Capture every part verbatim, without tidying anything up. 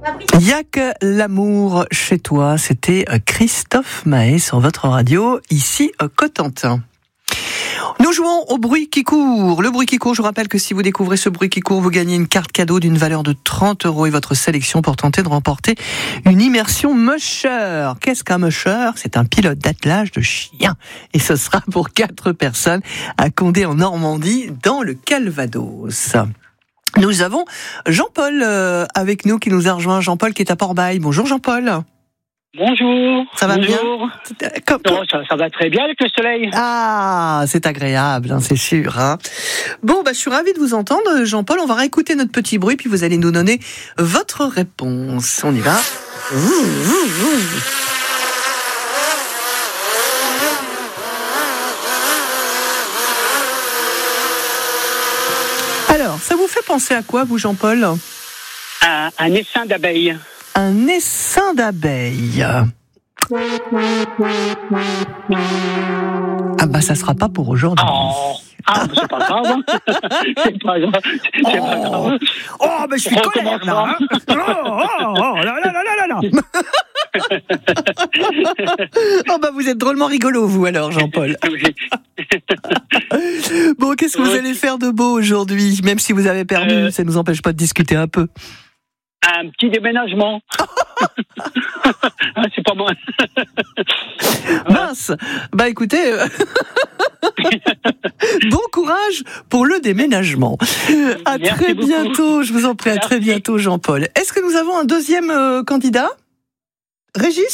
Il n'y a que l'amour chez toi. C'était Christophe Mahé sur votre radio, ici à Cotentin. Nous jouons au bruit qui court. Le bruit qui court, je vous rappelle que si vous découvrez ce bruit qui court, vous gagnez une carte cadeau d'une valeur de trente euros et votre sélection pour tenter de remporter une immersion musher. Qu'est-ce qu'un musher ? C'est un pilote d'attelage de chiens. Et ce sera pour quatre personnes à Condé en Normandie, dans le Calvados. Nous avons Jean-Paul euh, avec nous qui nous a rejoint. Jean-Paul qui est à Port-Bail. Bonjour Jean-Paul. Bonjour. Ça va Bonjour. bien Comme... Non, ça, ça va très bien avec le soleil. Ah, c'est agréable, hein, c'est sûr. Hein. Bon, bah, je suis ravie de vous entendre, Jean-Paul. On va réécouter notre petit bruit, puis vous allez nous donner votre réponse. On y va. Alors, ça vous fait penser à quoi, vous, Jean-Paul ? Un, un essaim d'abeilles. Un essaim d'abeilles. Ah bah ça sera pas pour aujourd'hui. Oh, ah, c'est pas grave. Hein. C'est pas grave. C'est oh. pas grave. Oh, bah je suis colère là. Hein. Oh, oh, oh, là là là là là. Oh bah vous êtes drôlement rigolo vous alors Jean-Paul. Bon, qu'est-ce que vous allez faire de beau aujourd'hui ? Même si vous avez perdu, euh... ça ne nous empêche pas de discuter un peu. Un petit déménagement. Ah, c'est pas moi. Mince. Bah écoutez, euh... bon courage pour le déménagement. À Merci très beaucoup. Bientôt. Je vous en prie, à Merci. Très bientôt, Jean-Paul. Est-ce que nous avons un deuxième euh, candidat ? Régis ?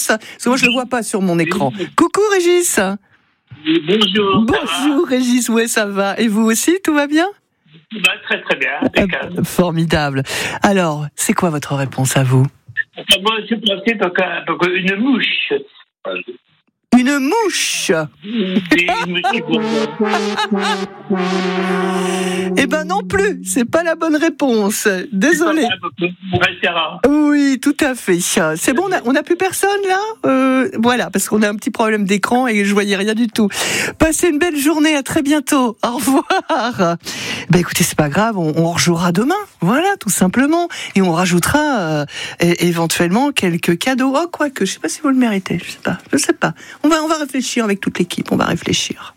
Parce que moi je le vois pas sur mon écran. Oui. Coucou Régis. Bonjour. Bonjour Régis. Ouais, ça va. Et vous aussi, tout va bien ? Bah, très très bien, impeccable. Euh, formidable. Alors, c'est quoi votre réponse à vous ? Moi, je pensais donc, donc une mouche. Une mouche. Eh ben non plus, c'est pas la bonne réponse. Désolé. Oui, tout à fait. C'est bon, on a, on a plus personne là. Euh, voilà, parce qu'on a un petit problème d'écran et je voyais rien du tout. Passez une belle journée, à très bientôt. Au revoir. Ben écoutez, c'est pas grave, on, on rejouera demain. Voilà, tout simplement, et on rajoutera euh, éventuellement quelques cadeaux. Oh, quoi que, je sais pas si vous le méritez. Je sais pas, je sais pas. On va, on va réfléchir avec toute l'équipe. On va réfléchir.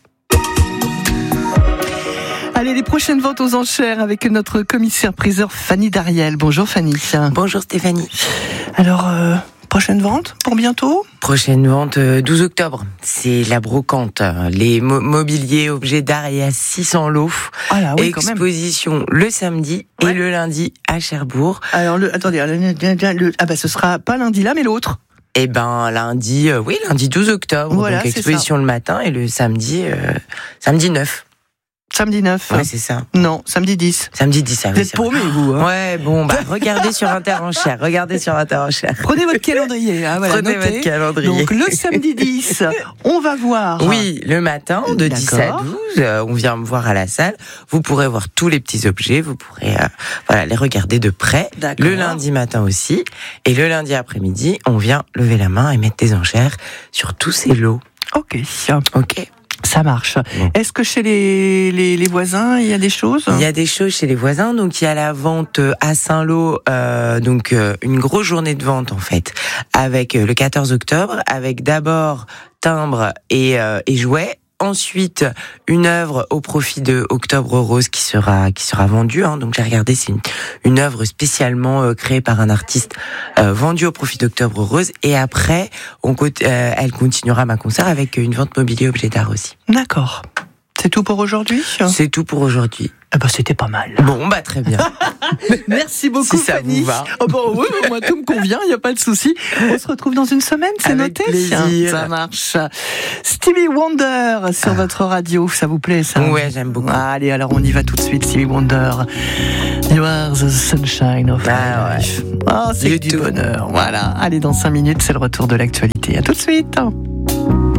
Allez, les prochaines ventes aux enchères avec notre commissaire-priseur Fanny Dariel. Bonjour Fanny. Bonjour Stéphanie. Alors, euh, prochaine vente pour bientôt ? Prochaine vente euh, douze octobre. C'est la brocante. Les mo- mobiliers, objets d'art, il y a six cents lots. Ah là, oui, Exposition quand même. Le samedi ouais. et le lundi à Cherbourg. Alors, le, attendez, le, le, ah bah ce sera pas lundi là, mais l'autre. Eh ben lundi, euh, oui, lundi douze octobre. Voilà, donc exposition le matin et le samedi, euh, samedi neuf. Samedi neuf. Ouais, c'est ça. Non, samedi dix. Samedi dix, ça Vous êtes paumés, vous. Hein. Ouais, bon, bah, regardez sur Interenchères. Regardez sur Interenchères. Prenez votre calendrier. Hein, voilà, Prenez notez. votre calendrier. Donc, le samedi dix, on va voir. Oui, le matin, de D'accord. dix à douze, euh, on vient me voir à la salle. Vous pourrez voir tous les petits objets. Vous pourrez, euh, voilà, les regarder de près. D'accord. Le lundi matin aussi. Et le lundi après-midi, on vient lever la main et mettre des enchères sur tous ces lots. Ok. Ok. Ça marche. Bon. Est-ce que chez les, les, les voisins, il y a des choses ? Il y a des choses chez les voisins. Donc, il y a la vente à Saint-Lô, euh, donc euh, une grosse journée de vente, en fait, avec euh, le quatorze octobre, avec d'abord timbres et, euh, et jouets. Ensuite, une œuvre au profit de Octobre Rose qui sera qui sera vendue. Hein. Donc j'ai regardé, c'est une, une œuvre spécialement euh, créée par un artiste euh, vendue au profit d'Octobre Rose. Et après, on euh, elle continuera ma concert avec une vente mobilier objet d'art aussi. D'accord. C'est tout pour aujourd'hui ? C'est tout pour aujourd'hui. Eh ben, c'était pas mal. Bon, bah très bien. Merci beaucoup, si ça Fanny. Vous va. Oh, bon, oui, moi, tout me convient, il n'y a pas de souci. On se retrouve dans une semaine, c'est Avec noté. Plaisir. Ça marche. Stevie Wonder sur ah. votre radio, ça vous plaît, ça ? Ouais, j'aime beaucoup. Allez, alors on y va tout de suite, Stevie Wonder. You are the sunshine of ah, life. Ouais. Oh, c'est du bonheur. Voilà. Allez, dans cinq minutes, c'est le retour de l'actualité. À tout de suite.